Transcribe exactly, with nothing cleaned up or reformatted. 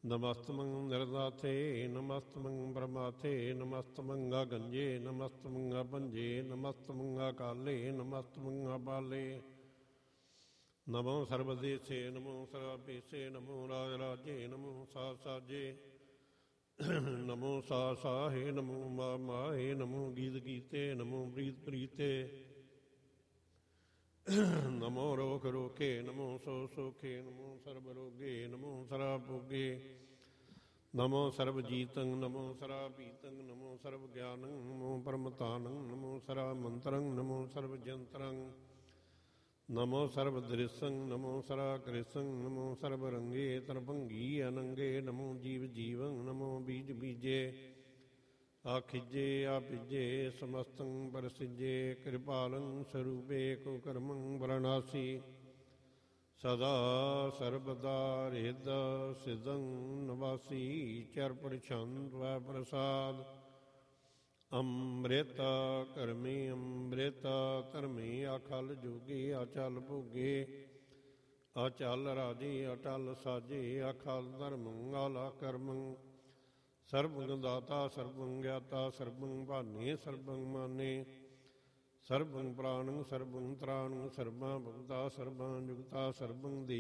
ਨਮਸਤਮੰ ਨਿਰਦਾਥੇ ਨਮਸਤਮੰ ਬ੍ਰਹਮਾਥੇ ਨਮਸਤਮੰ ਗੰਜੇ ਨਮਸਤਮੰ ਭੰਜੇ ਨਮਸਤਮੰ ਕਾਲੇ ਨਮਸਤਮੰ ਅਬਾਲੇ ਨਮੋ ਸਰਬਦੇਸੇ ਨਮੋ ਸਰਬੇਸੇ ਨਮੋ ਰਾਜ ਰਾਜੇ ਨਮੋ ਸਾ ਸਾਜੇ ਨਮੋ ਸਾ ਸਾਹੇ ਨਮੋ ਮਾ ਮਾਹੇ ਨਮੋ ਗੀਤ ਗੀਤੇ ਨਮੋ ਪ੍ਰੀਤ ਪ੍ਰੀਤੇ ਨਮੋ ਰੋਖ ਰੋਖੇ ਨਮੋ ਸੋ ਸੋਖੇ ਨਮੋ ਸਰਬ ਰੋਗੇ ਨਮੋ ਸਰਾ ਭੋਗੇ ਨਮੋ ਸਰਬ ਜੀਤੰ ਨਮੋ ਸਰਾ ਪੀਤੰ ਨਮੋ ਸਰਬ ਗਿਆਨੰ ਨਮੋ ਪਰਮਤਾਨੰ ਨਮੋ ਸਰਾ ਮੰਤਰੰ ਨਮੋ ਸਰਬ ਜੰਤਰੰ ਨਮੋ ਸਰਬ ਦ੍ਰਿਸੰ ਨਮੋ ਸਰਾ ਕ੍ਰਿਸੰ ਨਮੋ ਸਰਬ ਰੰਗੇ ਤਰਭੰਗੀ ਅਨੰਗੇ ਨਮੋ ਜੀਵ ਜੀਵੰ ਨਮੋ ਬੀਜ ਬੀਜੇ ਆਖਿਜੇ ਆਪਿਜੇ ਸਮਸਤੰ ਪਰਸਿਜੇ ਕਿਰਪਾਲੰ ਸਰੂਪੇ ਕੋ ਕਰਮੰ ਵਰਣਾਸੀ ਸਦਾ ਸਰਬਦਾ ਰਿਦ ਸਿਦੰ ਨਵਾਸੀ ਚਰ ਪ੍ਰਛੰਦ ਵੈ ਪ੍ਰਸਾਦ ਅੰਮ੍ਰਿਤ ਕਰਮੀ ਅੰਮ੍ਰਿਤ ਧਰਮੀ ਅਖਲ ਜੋਗੀ ਅਚਲ ਭੋਗੇ ਅਚਲ ਰਾਜੇ ਅਟਲ ਸਾਜੇ ਅਖਲ ਧਰਮੰ ਆਲਾ ਕਰਮੰ ਸਰਬੰ ਦਾਤਾ ਸਰਬੰ ਗਿਆਤਾ ਸਰਬੰ ਭਾਨੇ ਸਰਬੰ ਮਾਨੇ ਸਰਬੰ ਪ੍ਰਾਣੰ ਸਰਬੰ ਤ੍ਰਾਣੰ ਸਰਬੰ ਭਗਤਾ ਸਰਬੰ ਜੁਗਤਾ ਸਰਬੰ ਦੇ